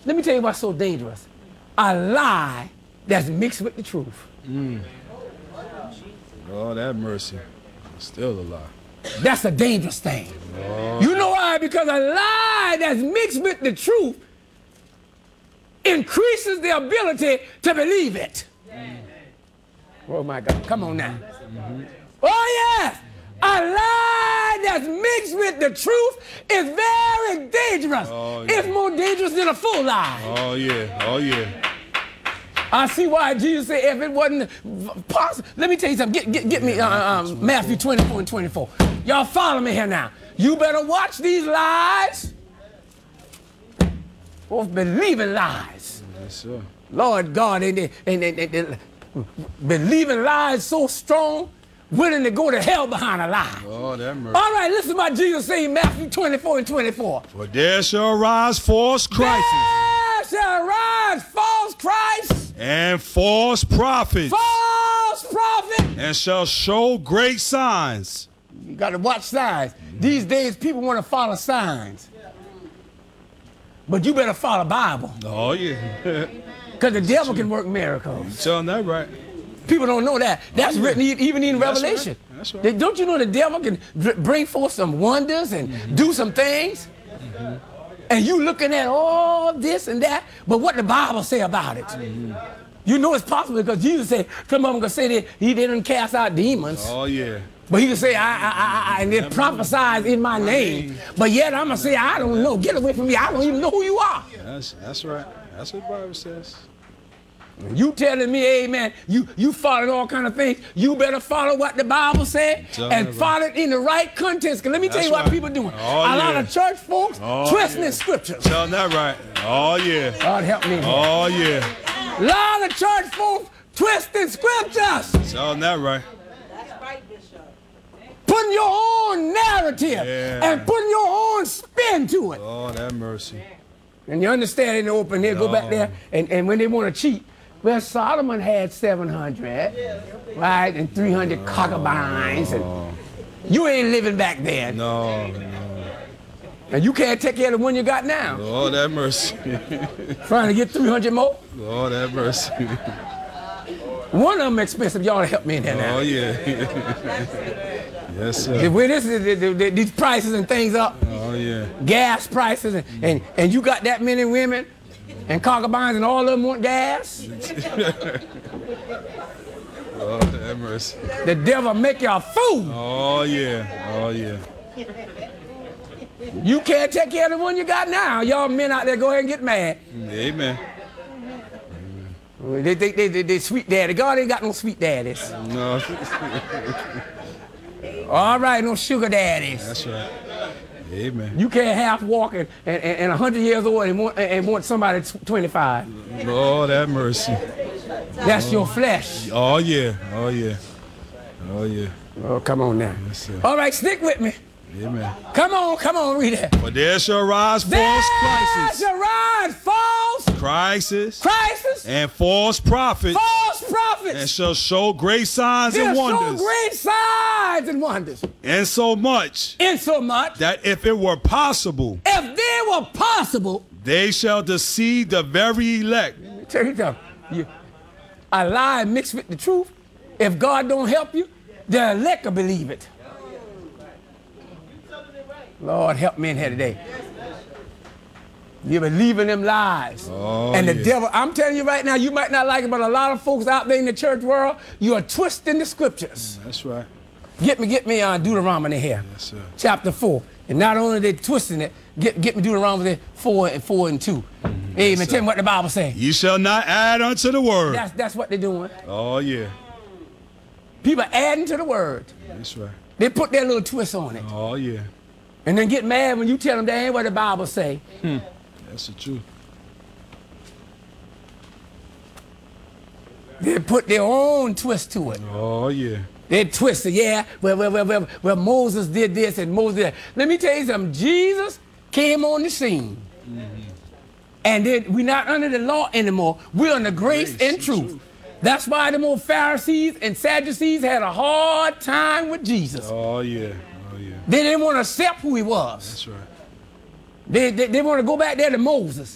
let me tell you what's so dangerous. A lie that's mixed with the truth. Lord have mercy. Still a lie. That's a dangerous thing. Lord. You know why? Because a lie that's mixed with the truth increases the ability to believe it. Oh my God, come on now. Oh yes, a lie that's mixed with the truth is very dangerous. Oh, yeah. It's more dangerous than a full lie. Oh yeah, oh yeah. I see why Jesus said if it wasn't possible. Let me tell you something. Get me Matthew 24 and 24. Y'all follow me here now. You better watch these lies or believing lies. Yes, sir. Lord God, and believing lies so strong, willing to go to hell behind a lie. Lord have mercy. All right, listen to what Jesus said in Matthew 24 and 24. For there shall arise false Christs There shall arise false Christs, and false prophets, and shall show great signs. You got to watch signs. These days, people want to follow signs. But you better follow the Bible. Oh yeah. Because the devil can work miracles. Telling that right. People don't know that. That's written even in Revelation. Right. That's right. Don't you know the devil can bring forth some wonders and do some things? And you looking at all this and that, but what the Bible say about it? You know it's possible because Jesus said, some of them can say that he didn't cast out demons. Oh yeah. But he can say, and it prophesies in my name. But yet I'm going to say, I don't know. Get away from me. I don't even know who you are. That's right. That's what the Bible says. You telling me, amen, you following all kind of things. You better follow what the Bible said and follow it in the right context. Because let me tell you what people doing. Oh, a lot of church folks twisting scriptures. Telling that right. Oh yeah. God help me. Oh yeah. A lot of church folks twisting scriptures. Telling that right. Putting your own narrative and putting your own spin to it. Lord have mercy. And you understand in the open here, go back there, and when they want to cheat, well, Solomon had 700, right, and 300 concubines, and you ain't living back then. No. And you can't take care of the one you got now. Lord have mercy. Trying to get 300 more. Lord have mercy. One of them expensive. Y'all help me in there now. Oh yeah. Yes sir. With these prices and things up, Oh yeah. gas prices, and you got that many women and concubines and all of them want gas. Lord have mercy. The devil make you a fool. Oh yeah. Oh yeah. You can't take care of the one you got now. Y'all men out there, go ahead and get mad. Amen. They sweet daddy. God ain't got no sweet daddies. No. All right, no sugar daddies. That's right. Amen. You can't half walk and 100 years old and want somebody 25. Lord have mercy. That's your flesh. Oh yeah. Oh yeah. Oh yeah. Oh, come on now. Yes, sir. All right, stick with me. Amen. Come on, read it. For there shall rise false There Christs, shall rise false Christs, and and false prophets, false prophets. and shall show great signs They'll and show wonders, great signs and wonders. insomuch Insomuch that if it were possible, if they were possible, they shall deceive the very elect. let me tell you something. A lie mixed with the truth, if God don't help you, the elect will believe it. Lord, help me in here today. You're believing them lies. Oh, and the yeah. devil, I'm telling you right now, you might not like it, but a lot of folks out there in the church world, you are twisting the scriptures. That's right. Get me Deuteronomy here. Yes, sir. Chapter 4. And not only they twisting it, get me Deuteronomy 4 and 2. Amen. Tell me what the Bible says. Ye shall not add unto the word. That's what they're doing. Oh yeah. People adding to the word. That's right. They put their little twist on it. Oh yeah. And then get mad when you tell them that ain't what the Bible say. That's the truth. They put their own twist to it. Oh yeah. They twisted, yeah. Well, Moses did this and Moses did that. Let me tell you something. Jesus came on the scene. And then we're not under the law anymore. We're under grace and truth. That's why the old Pharisees and Sadducees had a hard time with Jesus. Oh yeah. Oh yeah. They didn't want to accept who he was. That's right. They want to go back there to Moses.